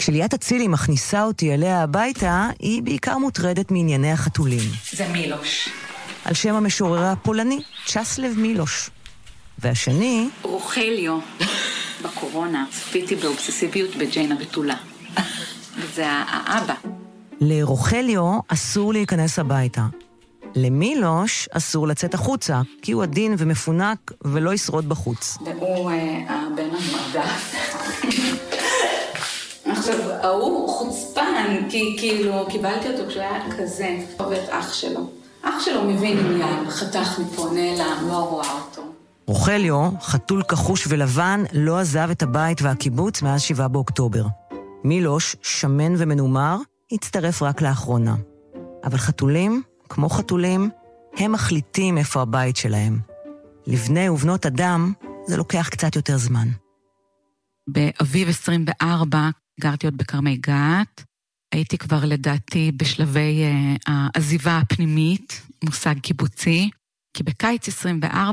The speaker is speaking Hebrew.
כשליאת אצילי מכניסה אותי אליה הביתה, היא בעיקר מוטרדת מענייני החתולים. זה מילוש. על שם המשורר הפולני, צ'סלב מילוש. והשני... רוחליו. בקורונה צפיתי באובססיביות בג'יין הבתולה. וזה האבא. לרוחליו אסור להיכנס הביתה. למילוש אסור לצאת החוצה, כי הוא עדין ומפונק ולא ישרוד בחוץ. והוא הבן המועדף. עכשיו, הוא חוצפן, כי כאילו קיבלתי אותו כשהוא היה כזה, ואת אח שלו. אח שלו מבין עניין, חתך מפה, נעלם, לא רואה אותו. רוחליו, חתול כחוש ולבן, לא עזב את הבית והקיבוץ מאז 7 באוקטובר. מילוש, שמן ומנומר, הצטרף רק לאחרונה. אבל חתולים, כמו חתולים, הם מחליטים איפה הבית שלהם. לבני ובנות אדם זה לוקח קצת יותר זמן. באביב 24 גרתי עוד בקרמי גת. הייתי כבר לדעתי בשלבי העזיבה הפנימית, מושג קיבוצי, כי בקיץ 24